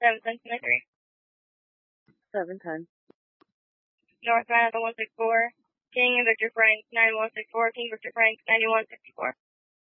710. 710. North Manhattan 164. King and Victor Frank 9164. King Victor Frank 9164.